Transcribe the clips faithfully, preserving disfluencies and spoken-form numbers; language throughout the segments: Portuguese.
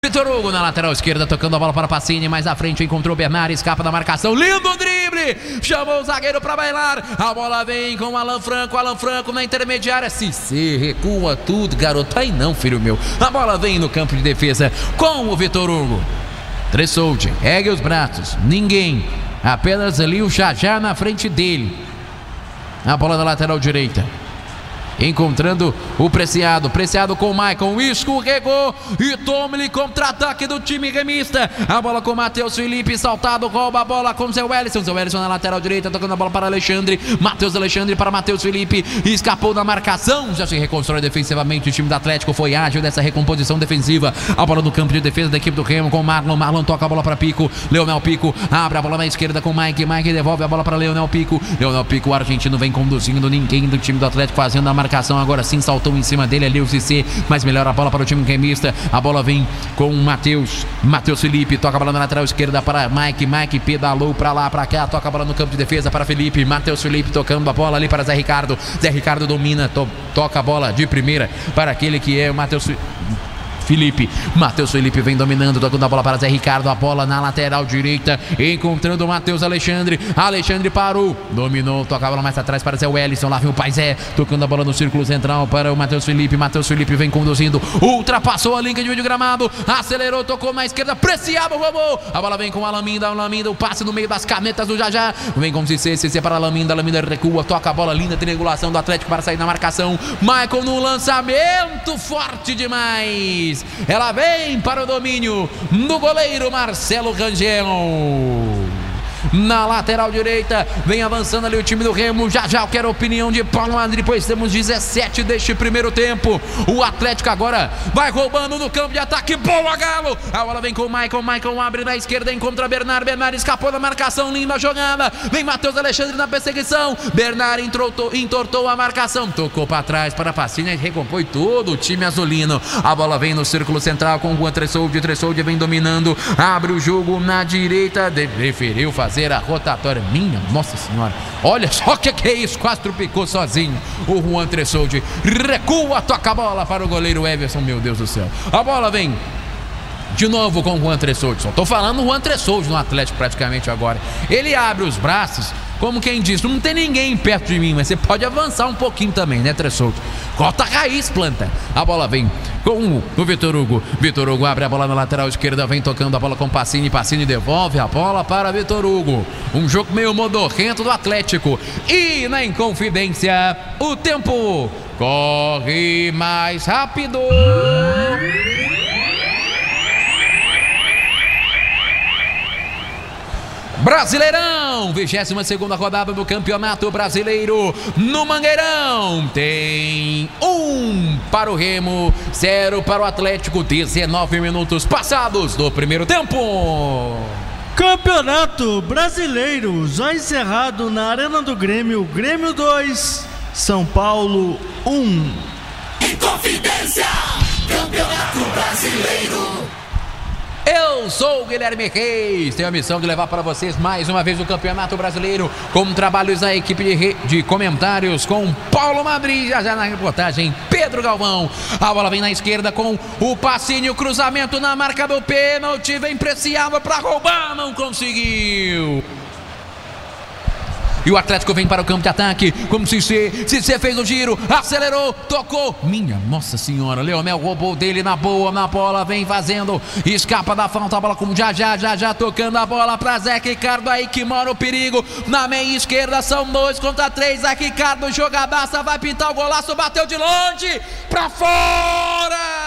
Vitor Hugo na lateral esquerda, tocando a bola para Pacini, mais à frente encontrou Bernard, escapa da marcação, lindo drible, chamou o zagueiro para bailar, a bola vem com o Alan Franco, Alan Franco na intermediária, Cissé, recua tudo, garoto, aí não, filho meu, a bola vem no campo de defesa com o Vitor Hugo, Tressoldi, ergue os braços, ninguém, apenas ali o Jajá na frente dele, a bola da lateral direita. Encontrando o Preciado, Preciado com o Maicon, escorregou e toma-lhe contra-ataque do time remista. A bola com o Matheus Felipe, saltado, rouba a bola com o Zé Wellison. Zé Wellison na lateral direita, tocando a bola para Alexandre. Matheus Alexandre para Matheus Felipe, escapou da marcação, já se reconstrói defensivamente. O time do Atlético foi ágil nessa recomposição defensiva. A bola no campo de defesa da equipe do Remo com o Marlon. Marlon toca a bola para Pico, Leonel Pico abre a bola na esquerda com o Mike. Mike devolve a bola para Leonel Pico. Leonel Pico, o argentino vem conduzindo, ninguém do time do Atlético fazendo a marcação. Agora sim saltou em cima dele ali o Cissé, mas melhor a bola para o time gremista. A bola vem com o Matheus Matheus Felipe, toca a bola na lateral esquerda para Mike. Mike pedalou para lá, para cá, toca a bola no campo de defesa para Felipe. Matheus Felipe tocando a bola ali para Zé Ricardo. Zé Ricardo domina, to toca a bola de primeira para aquele que é o Matheus Felipe, Matheus Felipe vem dominando, tocando a bola para Zé Ricardo, a bola na lateral direita, encontrando o Matheus Alexandre, Alexandre parou, dominou, toca a bola mais atrás para Zé Wellison, lá vem o Paisé, tocando a bola no círculo central para o Matheus Felipe, Matheus Felipe vem conduzindo, ultrapassou a linha de meio gramado, acelerou, tocou na esquerda, Preciado, roubou, a bola vem com a Laminda, a Laminda, o passe no meio das canetas do Jajá, vem com o Cissé, Cissé para a Laminda, a Laminda recua, toca a bola, linda triangulação do Atlético para sair na marcação, Michael no lançamento, forte demais. Ela vem para o domínio do goleiro Marcelo Rangel. Na lateral direita, vem avançando ali o time do Remo. Já já eu quero a opinião de Paulo André, pois temos dezessete deste primeiro tempo. O Atlético agora vai roubando no campo de ataque. Boa, Galo! A bola vem com o Michael. Michael abre na esquerda, encontra Bernard. Bernard escapou da marcação, linda jogada. Vem Matheus Alexandre na perseguição. Bernard entortou, entortou a marcação. Tocou para trás para Pacini, recompõe todo o time azulino. A bola vem no círculo central com o Juan Tressoldi. Tressoldi vem dominando. Abre o jogo na direita. Preferiu fazer a rotatória, minha nossa senhora, olha só o que, que é isso, quase tropicou sozinho o Juan Tressoldi, recua, toca a bola para o goleiro Everson, meu Deus do céu, a bola vem de novo com o Juan Tressoldi, só tô falando o Juan Tressoldi no Atlético praticamente agora, ele abre os braços, como quem diz, não tem ninguém perto de mim, mas você pode avançar um pouquinho também, né, Tressoldi? Corta a raiz, planta. A bola vem com o Vitor Hugo. Vitor Hugo abre a bola na lateral esquerda, vem tocando a bola com Pacini. Pacini devolve a bola para Vitor Hugo. Um jogo meio modorrento do Atlético. E na Inconfidência, o tempo corre mais rápido. Brasileirão, vigésima segunda rodada do Campeonato Brasileiro no Mangueirão, tem um para o Remo, zero para o Atlético, dezenove minutos passados do primeiro tempo. Campeonato Brasileiro já encerrado na Arena do Grêmio, Grêmio dois, São Paulo um. Inconfidência, Campeonato Brasileiro. Eu sou o Guilherme Reis, tenho a missão de levar para vocês mais uma vez o Campeonato Brasileiro com trabalhos da equipe de, re... de comentários com Paulo Madrid, já já na reportagem Pedro Galvão. A bola vem na esquerda com o Pacini, o cruzamento na marca do pênalti, vem Preciado para roubar, não conseguiu. E o Atlético vem para o campo de ataque como Cissé, Cissé fez o giro, acelerou, tocou, minha nossa senhora, Leonel roubou dele na boa, na bola, vem fazendo, escapa da falta, a bola com já já, já já tocando a bola para Zé Ricardo, aí que mora o perigo, na meia esquerda são dois contra três, Zé Ricardo, jogadaça, vai pintar o golaço, bateu de longe, para fora!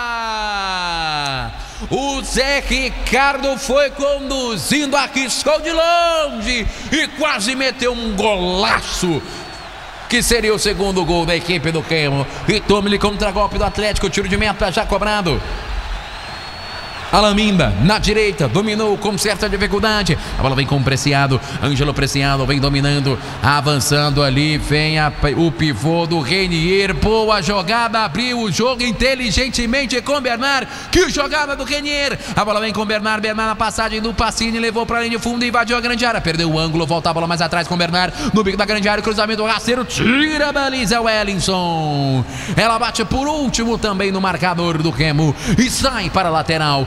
O Zé Ricardo foi conduzindo, arriscou de longe e quase meteu um golaço, que seria o segundo gol da equipe do Remo. E tome-lhe contra-golpe do Atlético, tiro de meta já cobrado. Alaminda na direita, dominou com certa dificuldade. A bola vem com o Preciado. Ângelo Preciado vem dominando, avançando ali. Vem a, o pivô do Renier. Boa jogada, abriu o jogo inteligentemente com Bernard. Que jogada do Renier. A bola vem com Bernard. Bernard na passagem do Pacini, levou para a linha de fundo e invadiu a grande área. Perdeu o ângulo, volta a bola mais atrás com Bernard. No bico da grande área, cruzamento rasteiro. Tira a baliza, Wellington. Ela bate por último também no marcador do Remo e sai para a lateral.